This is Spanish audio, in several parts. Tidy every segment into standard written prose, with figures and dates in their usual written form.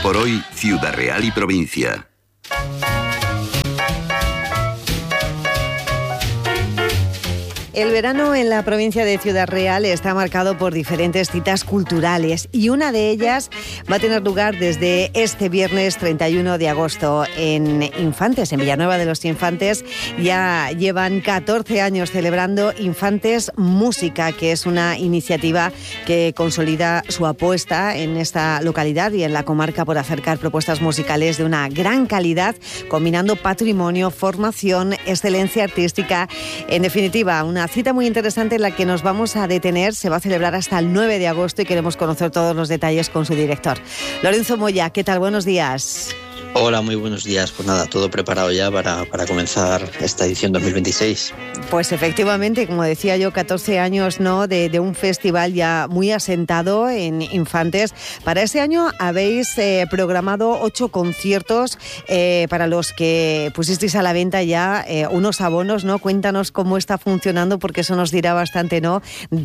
por hoy, Ciudad Real y provincia. El verano en la provincia de Ciudad Real está marcado por diferentes citas culturales y una de ellas va a tener lugar desde este viernes 31 de agosto en Infantes, en Villanueva de los Infantes. Ya llevan 14 años celebrando Infantes Música, que es una iniciativa que consolida su apuesta en esta localidad y en la comarca por acercar propuestas musicales de una gran calidad, combinando patrimonio, formación, excelencia artística. En definitiva, una cita muy interesante en la que nos vamos a detener. Se va a celebrar hasta el 9 de agosto y queremos conocer todos los detalles con su director. Lorenzo Moya, ¿qué tal? Buenos días. Hola, muy buenos días. Pues nada, todo preparado ya para comenzar esta edición 2026. Pues efectivamente, como decía yo, 14 años, ¿no?, de un festival ya muy asentado en Infantes. Para este año habéis programado 8 conciertos para los que pusisteis a la venta ya unos abonos, ¿no? Cuéntanos cómo está funcionando, porque eso nos dirá bastante, ¿no?,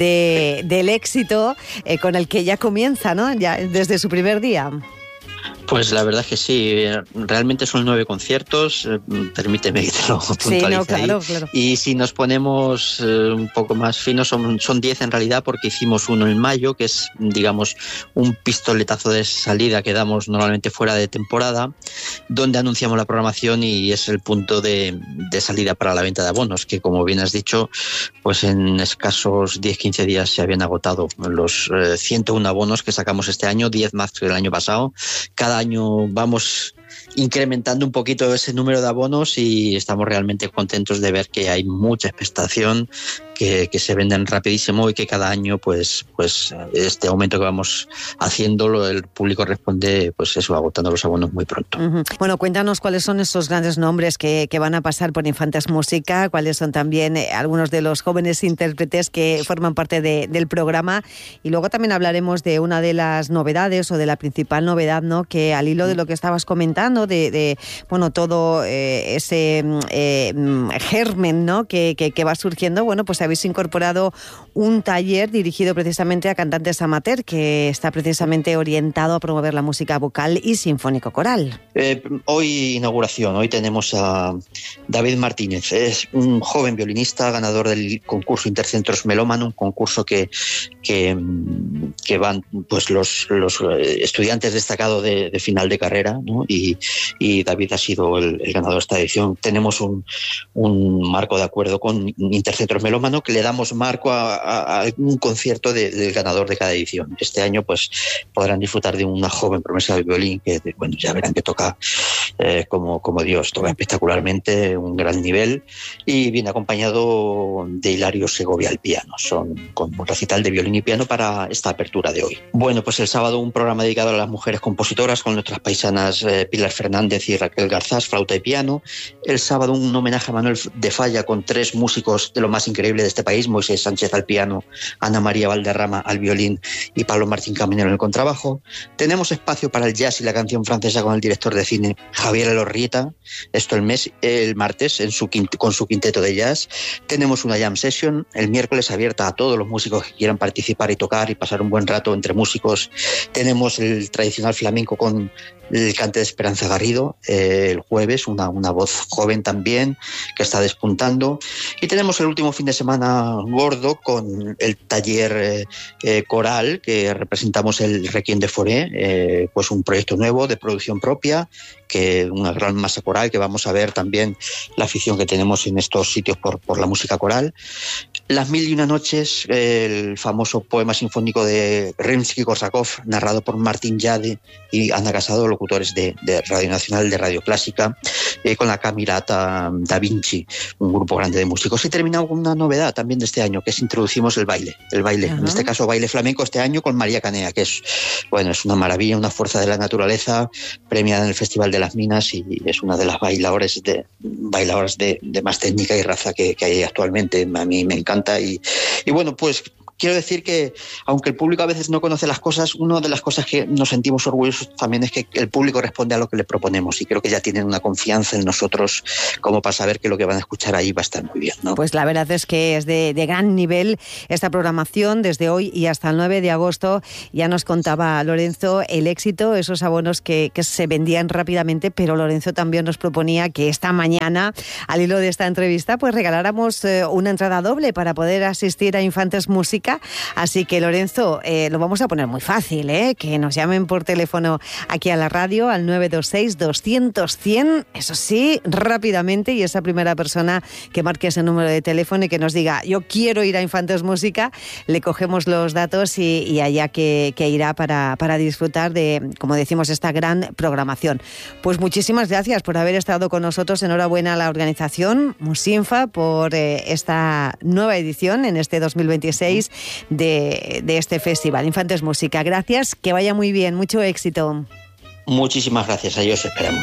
del éxito con el que ya comienza, ¿no?, ya desde su primer día. Pues la verdad es que sí, realmente son 9 conciertos, permíteme que te lo puntualice. Sí, no, claro. Y si nos ponemos un poco más finos, son 10 en realidad, porque hicimos uno en mayo, que es, digamos, un pistoletazo de salida que damos normalmente fuera de temporada, donde anunciamos la programación y es el punto de salida para la venta de abonos, que como bien has dicho, pues en escasos 10-15 días se habían agotado los 101 abonos que sacamos este año, 10 más que el año pasado. Cada año vamos incrementando un poquito ese número de abonos y estamos realmente contentos de ver que hay mucha expectación, que se venden rapidísimo y que cada año pues este aumento que vamos haciendo, el público responde pues eso, agotando los abonos muy pronto. Uh-huh. Bueno, cuéntanos cuáles son esos grandes nombres que van a pasar por Infantes Música, cuáles son también algunos de los jóvenes intérpretes que forman parte del programa, y luego también hablaremos de una de las novedades o de la principal novedad, ¿no?, que al hilo de lo que estabas comentando, de bueno, todo ese germen, ¿no?, que va surgiendo. Bueno, pues habéis incorporado un taller dirigido precisamente a cantantes amateur, que está precisamente orientado a promover la música vocal y sinfónico coral. Hoy inauguración, hoy tenemos a David Martínez, es un joven violinista, ganador del concurso Intercentros Melómano, un concurso que van pues los estudiantes destacados de final de carrera, ¿no? Y David ha sido el ganador de esta edición. Tenemos un marco de acuerdo con Intercentros Melómano, que le damos marco a un concierto del ganador de cada edición. Este año pues podrán disfrutar de una joven promesa del violín que, bueno, ya verán que toca como Dios, toca espectacularmente, un gran nivel, y viene acompañado de Hilario Segovia al piano. Son con un recital de violín y piano para esta apertura de hoy. Bueno, pues el sábado un programa dedicado a las mujeres compositoras con nuestras paisanas Pilar Fernández y Raquel Garzás, flauta y piano. El sábado un homenaje a Manuel de Falla con 3 músicos de lo más increíble de este país: Moisés Sánchez al piano, Ana María Valderrama al violín y Pablo Martín Caminero en el contrabajo. Tenemos espacio para el jazz y la canción francesa con el director de cine Javier Elorrieta, esto el martes con su quinteto de jazz. Tenemos una jam session el miércoles abierta a todos los músicos que quieran participar y tocar y pasar un buen rato entre músicos. Tenemos el tradicional flamenco con el cante de Esperanza Garrido el jueves, una voz joven también que está despuntando. Y tenemos el último fin de semana gordo con el taller coral, que representamos el Requiem de Fauré, pues un proyecto nuevo de producción propia, que una gran masa coral, que vamos a ver también la afición que tenemos en estos sitios por la música coral. Las 1001 noches, el famoso poema sinfónico de Rimsky-Korsakov, narrado por Martín Yade y Ana Casado, locutores de Radio Nacional, de Radio Clásica, con la Camerata Da Vinci, un grupo grande de músicos. Y terminamos con una novedad también de este año, que es introducimos el baile, en este caso baile flamenco este año con María Canea, que es una maravilla, una fuerza de la naturaleza, premiada en el Festival de las Minas, y es una de las bailadoras de más técnica y raza que hay actualmente. A mí me encanta y bueno, pues quiero decir que, aunque el público a veces no conoce las cosas, una de las cosas que nos sentimos orgullosos también es que el público responde a lo que le proponemos, y creo que ya tienen una confianza en nosotros como para saber que lo que van a escuchar ahí va a estar muy bien, ¿no? Pues la verdad es que es de gran nivel esta programación desde hoy y hasta el 9 de agosto. Ya nos contaba Lorenzo el éxito, esos abonos que se vendían rápidamente, pero Lorenzo también nos proponía que esta mañana, al hilo de esta entrevista, pues regaláramos una entrada doble para poder asistir a Infantes Música. Así que, Lorenzo, lo vamos a poner muy fácil, que nos llamen por teléfono aquí a la radio al 926-200-100, eso sí, rápidamente, y esa primera persona que marque ese número de teléfono y que nos diga yo quiero ir a Infantes Música, le cogemos los datos y allá que irá para disfrutar de, como decimos, esta gran programación. Pues muchísimas gracias por haber estado con nosotros. Enhorabuena a la organización Musinfa por esta nueva edición en este 2026 de este festival Infantes Música. Gracias, que vaya muy bien, mucho éxito. Muchísimas gracias, a ellos esperamos.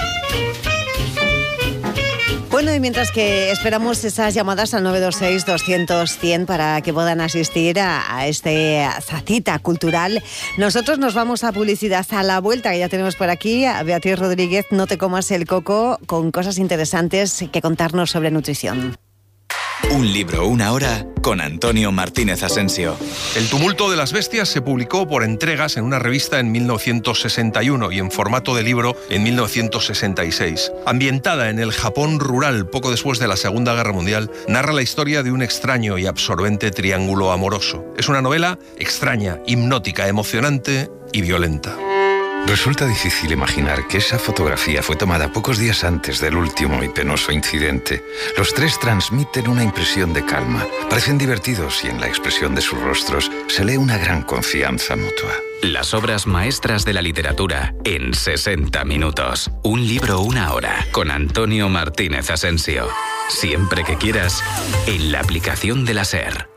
Bueno, y mientras que esperamos esas llamadas al 926-200-100 para que puedan asistir a esta cita cultural, nosotros nos vamos a publicidad. A la vuelta, que ya tenemos por aquí a Beatriz Rodríguez, No te comas el coco, con cosas interesantes que contarnos sobre nutrición. Un libro, una hora, con Antonio Martínez Asensio. El tumulto de las bestias se publicó por entregas en una revista en 1961 y en formato de libro en 1966. Ambientada en el Japón rural poco después de la Segunda Guerra Mundial, narra la historia de un extraño y absorbente triángulo amoroso. Es una novela extraña, hipnótica, emocionante y violenta. Resulta difícil imaginar que esa fotografía fue tomada pocos días antes del último y penoso incidente. Los tres transmiten una impresión de calma. Parecen divertidos y en la expresión de sus rostros se lee una gran confianza mutua. Las obras maestras de la literatura en 60 minutos. Un libro, una hora, con Antonio Martínez Asensio. Siempre que quieras, en la aplicación de la SER.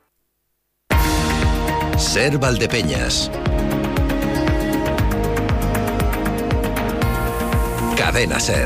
SER Valdepeñas. Cadena SER.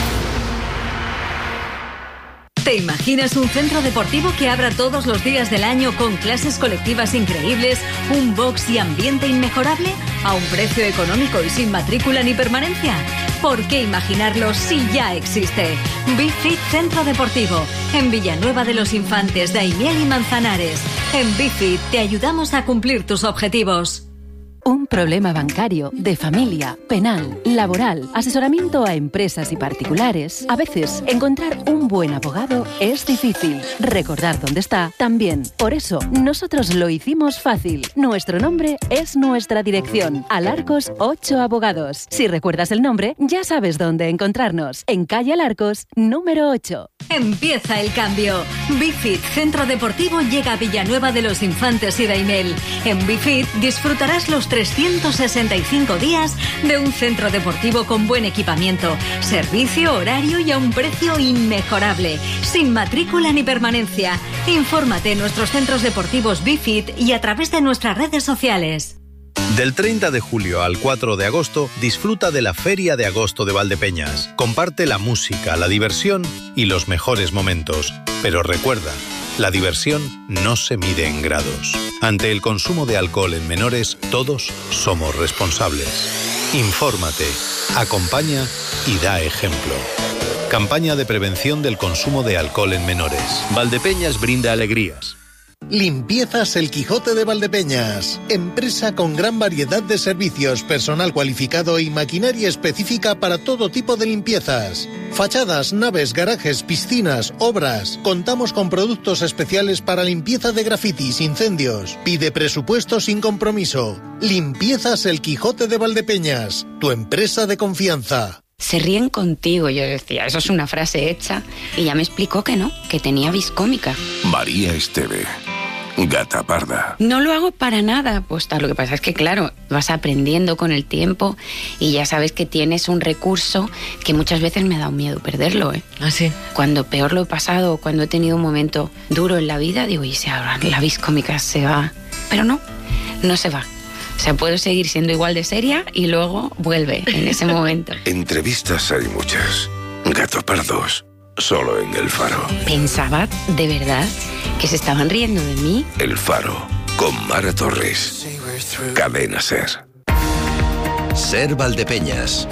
¿Te imaginas un centro deportivo que abra todos los días del año con clases colectivas increíbles, un box y ambiente inmejorable, a un precio económico y sin matrícula ni permanencia? ¿Por qué imaginarlo si ya existe? BeFit Centro Deportivo, en Villanueva de los Infantes, Daimiel y Manzanares. En BeFit te ayudamos a cumplir tus objetivos. Un problema bancario, de familia, penal, laboral, asesoramiento a empresas y particulares. A veces, encontrar un buen abogado es difícil. Recordar dónde está, también. Por eso, nosotros lo hicimos fácil. Nuestro nombre es nuestra dirección. Alarcos 8 Abogados. Si recuerdas el nombre, ya sabes dónde encontrarnos. En calle Alarcos, número 8. Empieza el cambio. BeFit Centro Deportivo llega a Villanueva de los Infantes y Daimiel. En BeFit disfrutarás los 365 días de un centro deportivo con buen equipamiento, servicio, horario y a un precio inmejorable, sin matrícula ni permanencia. Infórmate en nuestros centros deportivos BeFit y a través de nuestras redes sociales. Del 30 de julio al 4 de agosto, disfruta de la Feria de Agosto de Valdepeñas. Comparte la música, la diversión y los mejores momentos. Pero recuerda, la diversión no se mide en grados. Ante el consumo de alcohol en menores, todos somos responsables. Infórmate, acompaña y da ejemplo. Campaña de prevención del consumo de alcohol en menores. Valdepeñas brinda alegrías. Limpiezas El Quijote de Valdepeñas. Empresa con gran variedad de servicios, personal cualificado y maquinaria específica para todo tipo de limpiezas. Fachadas, naves, garajes, piscinas, obras. Contamos con productos especiales para limpieza de grafitis, incendios. Pide presupuesto sin compromiso. Limpiezas El Quijote de Valdepeñas. Tu empresa de confianza. Se ríen contigo, yo decía, eso es una frase hecha. Y ya me explicó que no, que tenía viscómica. María Esteve, gata parda. No lo hago para nada, pues lo que pasa es que claro, vas aprendiendo con el tiempo y ya sabes que tienes un recurso que muchas veces me ha dado miedo perderlo, ¿eh? ¿Ah, sí? Cuando peor lo he pasado, cuando he tenido un momento duro en la vida, digo, y si ahora la viscómica se va, pero no se va. O sea, puedo seguir siendo igual de seria y luego vuelve en ese momento. Entrevistas hay muchas. Gato pardos, solo en El Faro. Pensaba, de verdad, que se estaban riendo de mí. El Faro, con Mara Torres. Cadena SER. SER Valdepeñas.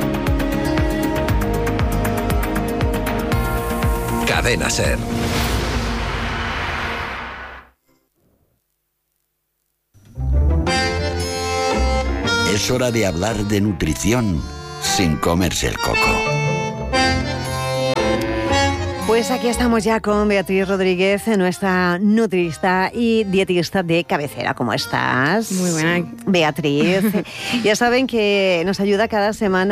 Cadena SER. Es hora de hablar de nutrición sin comerse el coco. Pues aquí estamos ya con Beatriz Rodríguez, nuestra nutricionista y dietista de cabecera. ¿Cómo estás? Muy buena. Beatriz. Ya saben que nos ayuda cada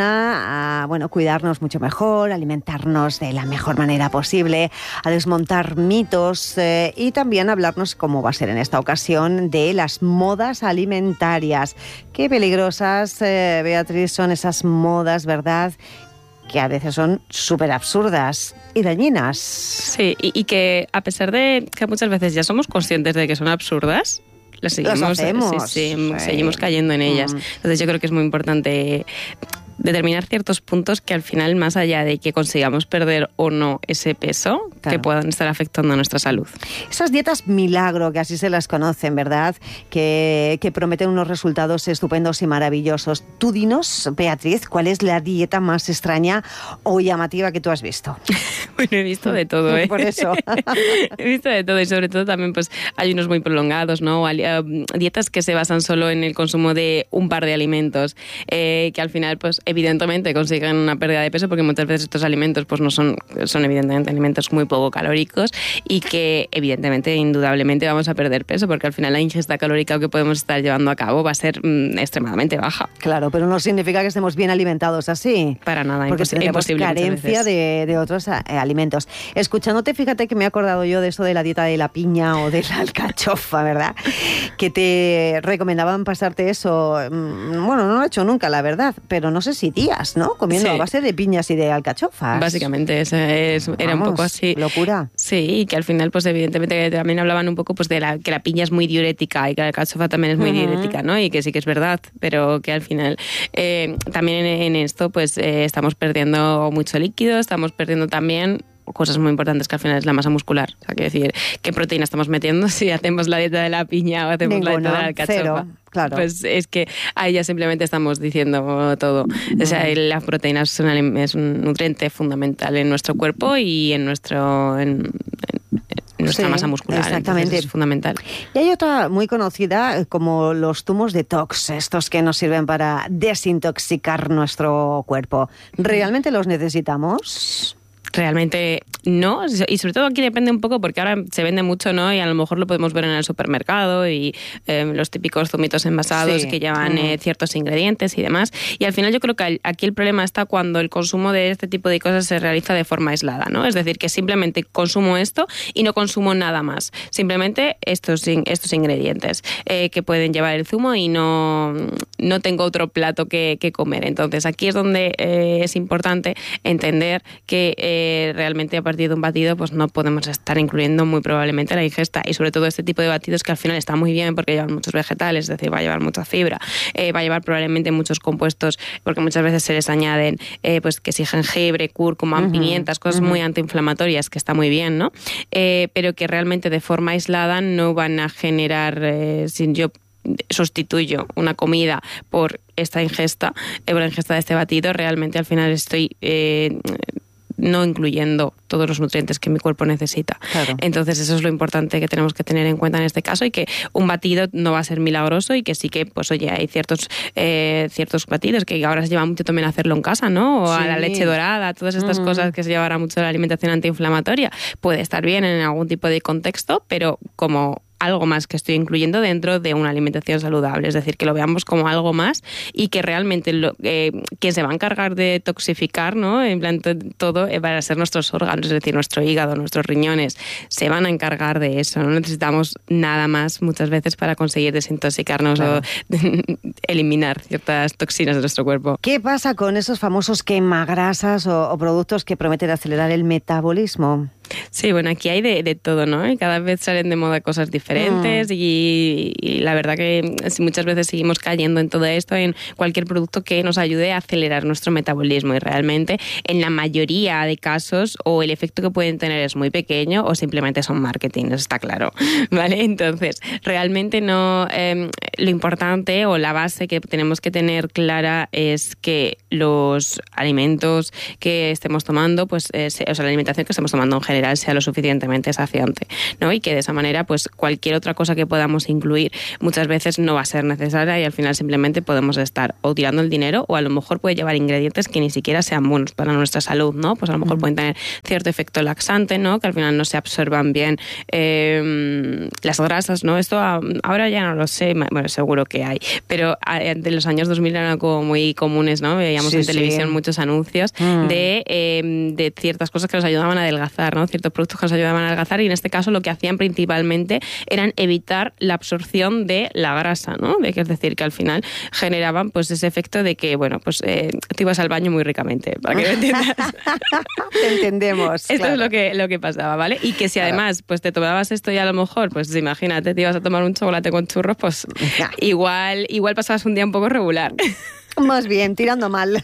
semana a cuidarnos mucho mejor, alimentarnos de la mejor manera posible, a desmontar mitos y también hablarnos, como va a ser en esta ocasión, de las modas alimentarias. Qué peligrosas, Beatriz, son esas modas, ¿verdad?, que a veces son súper absurdas y dañinas. Sí, y que a pesar de que muchas veces ya somos conscientes de que son absurdas, las seguimos, seguimos cayendo en ellas. Entonces yo creo que es muy importante determinar ciertos puntos que al final, más allá de que consigamos perder o no ese peso, que puedan estar afectando a nuestra salud. Esas dietas milagro, que así se las conocen, ¿verdad?, que prometen unos resultados estupendos y maravillosos. Tú dinos, Beatriz, ¿cuál es la dieta más extraña o llamativa que tú has visto? Bueno, he visto de todo, ¿eh? Por eso. He visto de todo, y sobre todo también pues ayunos muy prolongados, ¿no? Dietas que se basan solo en el consumo de un par de alimentos, que al final pues evidentemente consiguen una pérdida de peso, porque muchas veces estos alimentos pues no son evidentemente alimentos muy poco calóricos, y que evidentemente, indudablemente vamos a perder peso, porque al final la ingesta calórica que podemos estar llevando a cabo va a ser extremadamente baja. Claro, pero no significa que estemos bien alimentados así. Para nada, porque tenemos carencia de otros alimentos. Escuchándote, fíjate que me he acordado yo de eso de la dieta de la piña o de la alcachofa, ¿verdad? Que te recomendaban pasarte eso. Bueno, no lo he hecho nunca, la verdad, pero no sé si días, ¿no? Comiendo a base de piñas y de alcachofas. Básicamente era un poco así. Locura. Sí, y que al final, pues evidentemente también hablaban un poco pues de que la piña es muy diurética y que la alcachofa también es muy diurética, ¿no? Y que sí que es verdad, pero que al final también en esto pues estamos perdiendo mucho líquido, estamos perdiendo también cosas muy importantes, que al final es la masa muscular. O sea, quiero decir, ¿qué proteína estamos metiendo si hacemos la dieta de la piña o hacemos la dieta de la alcachofa? Cero, claro. Pues es que ahí ya simplemente estamos diciendo todo. O sea, la proteína es un nutriente fundamental en nuestro cuerpo y en nuestra masa muscular. Exactamente. Es fundamental. Y hay otra muy conocida, como los zumos detox, estos que nos sirven para desintoxicar nuestro cuerpo. ¿Realmente los necesitamos? Realmente no, y sobre todo aquí depende un poco, porque ahora se vende mucho, ¿no? Y a lo mejor lo podemos ver en el supermercado y los típicos zumitos envasados que llevan ciertos ingredientes y demás. Y al final yo creo que aquí el problema está cuando el consumo de este tipo de cosas se realiza de forma aislada, ¿no? Es decir, que simplemente consumo esto y no consumo nada más. Simplemente estos ingredientes que pueden llevar el zumo y no tengo otro plato que comer. Entonces aquí es donde es importante entender que realmente a partir de un batido pues no podemos estar incluyendo muy probablemente la ingesta, y sobre todo este tipo de batidos que al final está muy bien porque llevan muchos vegetales, es decir, va a llevar mucha fibra, va a llevar probablemente muchos compuestos, porque muchas veces se les añaden pues que si jengibre, cúrcuma, pimientas, cosas muy antiinflamatorias, que está muy bien, ¿no? Pero que realmente de forma aislada no van a generar, si yo sustituyo una comida por esta ingesta, por la ingesta de este batido, realmente al final estoy no incluyendo todos los nutrientes que mi cuerpo necesita. Claro. Entonces eso es lo importante que tenemos que tener en cuenta en este caso, y que un batido no va a ser milagroso, y que sí que, pues oye, hay ciertos batidos que ahora se lleva mucho también a hacerlo en casa, ¿no? O a la leche dorada, todas estas cosas que se llevará mucho a la alimentación antiinflamatoria. Puede estar bien en algún tipo de contexto, pero como algo más que estoy incluyendo dentro de una alimentación saludable, es decir, que lo veamos como algo más, y que realmente quien se va a encargar de toxificar, ¿no? En plan, todo van a ser nuestros órganos, es decir, nuestro hígado, nuestros riñones, se van a encargar de eso. No necesitamos nada más muchas veces para conseguir desintoxicarnos o eliminar ciertas toxinas de nuestro cuerpo. ¿Qué pasa con esos famosos quemagrasas o productos que prometen acelerar el metabolismo? Sí, bueno, aquí hay de todo, ¿no? Y cada vez salen de moda cosas diferentes y la verdad que muchas veces seguimos cayendo en todo esto, en cualquier producto que nos ayude a acelerar nuestro metabolismo, y realmente en la mayoría de casos o el efecto que pueden tener es muy pequeño o simplemente son marketing, eso está claro, ¿vale? Entonces, realmente no, lo importante o la base que tenemos que tener clara es que los alimentos que estemos tomando, pues, o sea, la alimentación que estemos tomando en general sea lo suficientemente saciante, ¿no? Y que de esa manera, pues, cualquier otra cosa que podamos incluir muchas veces no va a ser necesaria y al final simplemente podemos estar o tirando el dinero o a lo mejor puede llevar ingredientes que ni siquiera sean buenos para nuestra salud, ¿no? Pues a lo mejor pueden tener cierto efecto laxante, ¿no? Que al final no se absorban bien las grasas, ¿no? Esto ahora ya no lo sé, bueno, seguro que hay, pero de los años 2000 eran como muy comunes, ¿no? Veíamos en televisión muchos anuncios de ciertas cosas que nos ayudaban a adelgazar, ¿no? Ciertos productos que nos ayudaban a adelgazar y en este caso lo que hacían principalmente eran evitar la absorción de la grasa, ¿no? Es decir, que al final generaban pues ese efecto de que, bueno, pues te ibas al baño muy ricamente, para que me entiendas. Te entendemos. Esto es lo que pasaba, ¿vale? Y que si además pues te tomabas esto y a lo mejor, pues imagínate, te ibas a tomar un chocolate con churros, pues igual pasabas un día un poco regular. Más bien, tirando mal.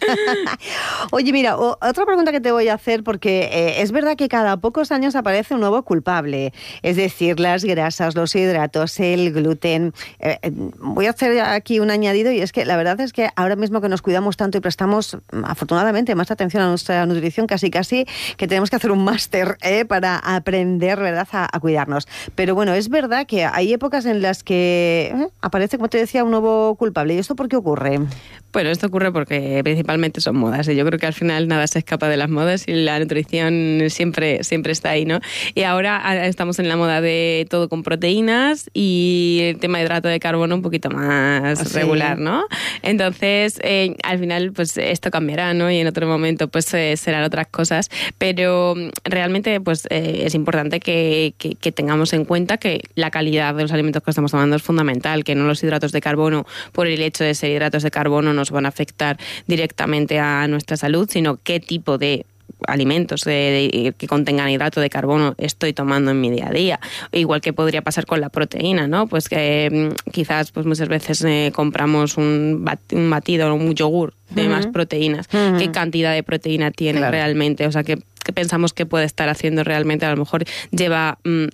Oye, mira, otra pregunta que te voy a hacer, porque es verdad que cada pocos años aparece un nuevo culpable, es decir, las grasas, los hidratos, el gluten. Voy a hacer aquí un añadido y es que la verdad es que ahora mismo que nos cuidamos tanto y prestamos afortunadamente más atención a nuestra nutrición, casi que tenemos que hacer un máster para aprender, ¿verdad?, a cuidarnos. Pero bueno, es verdad que hay épocas en las que aparece, como te decía, un nuevo culpable. ¿Y esto por qué ocurre? Bueno, esto ocurre porque principalmente son modas y yo creo que al final nada se escapa de las modas y la nutrición siempre está ahí, ¿no? Y ahora estamos en la moda de todo con proteínas y el tema de hidrato de carbono un poquito más regular, ¿no? Entonces, al final, pues esto cambiará, ¿no? Y en otro momento, pues serán otras cosas, pero realmente, pues es importante que tengamos en cuenta que la calidad de los alimentos que estamos tomando es fundamental, que no los hidratos de carbono, por el hecho de ser hidratos de carbono, nos van a afectar directamente a nuestra salud, sino qué tipo de alimentos que contengan hidrato de carbono estoy tomando en mi día a día. Igual que podría pasar con la proteína, ¿no? Pues que quizás pues muchas veces compramos un batido o un yogur de más proteínas. ¿Qué cantidad de proteína tiene realmente? O sea, que pensamos que puede estar haciendo realmente, a lo mejor lleva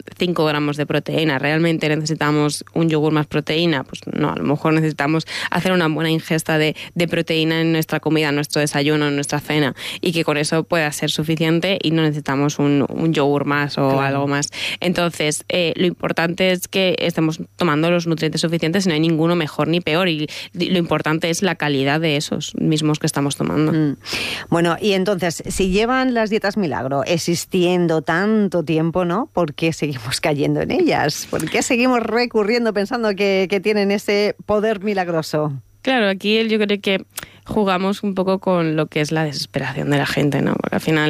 5 gramos de proteína. ¿Realmente necesitamos un yogur más proteína? Pues no, a lo mejor necesitamos hacer una buena ingesta de proteína en nuestra comida, en nuestro desayuno, en nuestra cena, y que con eso pueda ser suficiente y no necesitamos un yogur más o algo más. Entonces, lo importante es que estemos tomando los nutrientes suficientes y no hay ninguno mejor ni peor, y lo importante es la calidad de esos mismos que estamos tomando. Bueno, y entonces, si llevan las dietas milagro existiendo tanto tiempo, ¿no? ¿Por qué seguimos cayendo en ellas? ¿Por qué seguimos recurriendo pensando que tienen ese poder milagroso? Claro, aquí yo creo que jugamos un poco con lo que es la desesperación de la gente, ¿no? Porque al final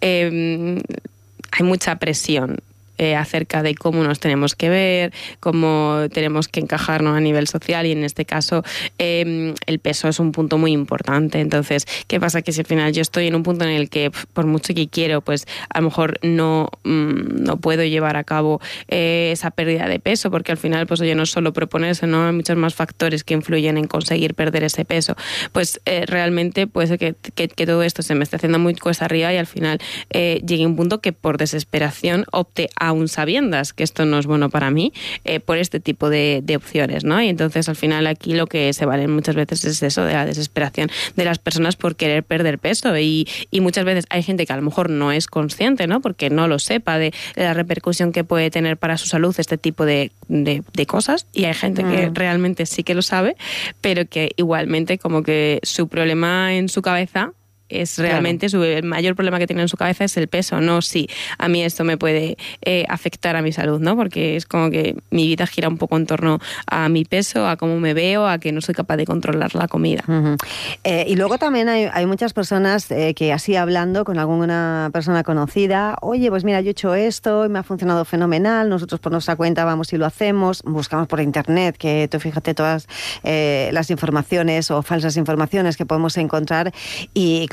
hay mucha presión acerca de cómo nos tenemos que ver, cómo tenemos que encajarnos a nivel social, y en este caso el peso es un punto muy importante. Entonces, ¿qué pasa? Que si al final yo estoy en un punto en el que por mucho que quiero, pues a lo mejor no puedo llevar a cabo esa pérdida de peso, porque al final pues oye, no solo proponerse, ¿no? Hay muchos más factores que influyen en conseguir perder ese peso. Pues realmente puede ser que todo esto se me esté haciendo muy cuesta arriba y al final llegue a un punto que por desesperación opte aún sabiendas que esto no es bueno para mí, por este tipo de opciones, ¿no? Y entonces al final aquí lo que se vale muchas veces es eso, de la desesperación de las personas por querer perder peso, y muchas veces hay gente que a lo mejor no es consciente, ¿no? Porque no lo sepa de la repercusión que puede tener para su salud este tipo de cosas, y hay gente que realmente sí que lo sabe, pero que igualmente como que su problema en su cabeza es realmente el mayor problema que tiene en su cabeza es el peso, no si a mí esto me puede afectar a mi salud, ¿no? Porque es como que mi vida gira un poco en torno a mi peso, a cómo me veo, a que no soy capaz de controlar la comida. Y luego también hay muchas personas que así hablando con alguna persona conocida, oye, pues mira, yo he hecho esto y me ha funcionado fenomenal, nosotros por nuestra cuenta vamos y lo hacemos, buscamos por internet, que tú fíjate todas las informaciones o falsas informaciones que podemos encontrar, y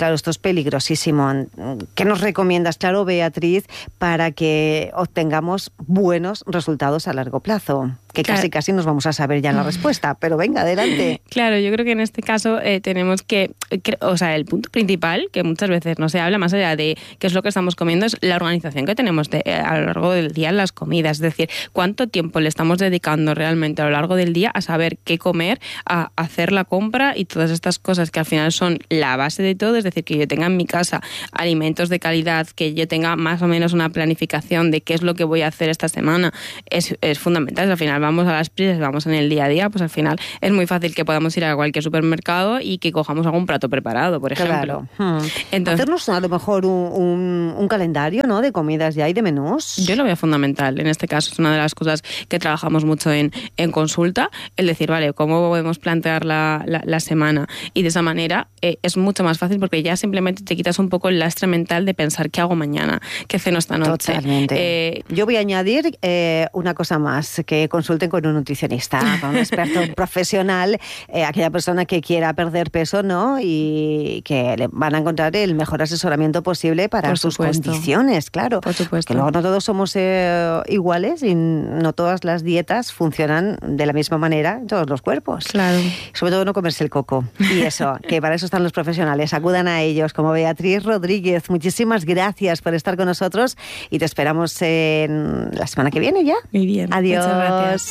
claro, esto es peligrosísimo. ¿Qué nos recomiendas, claro, Beatriz, para que obtengamos buenos resultados a largo plazo? Que casi nos vamos a saber ya en la respuesta, pero venga, adelante. Claro, yo creo que en este caso tenemos que, o sea, el punto principal, que muchas veces no se habla más allá de qué es lo que estamos comiendo, es la organización que tenemos a lo largo del día en las comidas. Es decir, cuánto tiempo le estamos dedicando realmente a lo largo del día a saber qué comer, a hacer la compra y todas estas cosas que al final son la base de todo. Es decir, que yo tenga en mi casa alimentos de calidad, que yo tenga más o menos una planificación de qué es lo que voy a hacer esta semana, es fundamental. Al final vamos a las prisas, vamos en el día a día, pues al final es muy fácil que podamos ir a cualquier supermercado y que cojamos algún plato preparado, por ejemplo. Claro. Entonces, hacernos a lo mejor un calendario, ¿no?, de comidas ya y de menús. Yo lo veo fundamental. En este caso es una de las cosas que trabajamos mucho en consulta, el decir, vale, ¿cómo podemos plantear la semana? Y de esa manera es mucho más fácil porque ya simplemente te quitas un poco el lastre mental de pensar qué hago mañana, qué ceno esta noche. Totalmente. Yo voy a añadir una cosa más, que consulten con un nutricionista, con un experto profesional, aquella persona que quiera perder peso, ¿no? Y que le van a encontrar el mejor asesoramiento posible para sus condiciones, claro. Por supuesto. Que luego no todos somos iguales y no todas las dietas funcionan de la misma manera en todos los cuerpos. Claro. Sobre todo no comerse el coco. Y eso, que para eso están los profesionales. Acudan a ellos, como Beatriz Rodríguez. Muchísimas gracias por estar con nosotros y te esperamos la semana que viene ya. Muy bien. Adiós. Muchas gracias.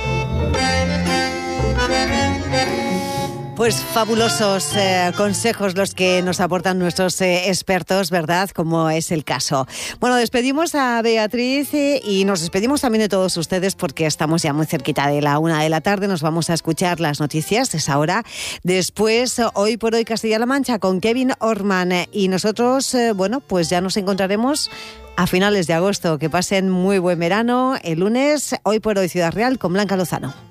Pues fabulosos consejos los que nos aportan nuestros expertos, ¿verdad? Como es el caso. Bueno, despedimos a Beatriz y nos despedimos también de todos ustedes porque estamos ya muy cerquita de la 1 de la tarde. Nos vamos a escuchar las noticias de esa hora. Después, Hoy por Hoy Castilla-La Mancha con Kevin Orman. Y nosotros, bueno, pues ya nos encontraremos a finales de agosto. Que pasen muy buen verano. El lunes, Hoy por Hoy Ciudad Real con Blanca Lozano.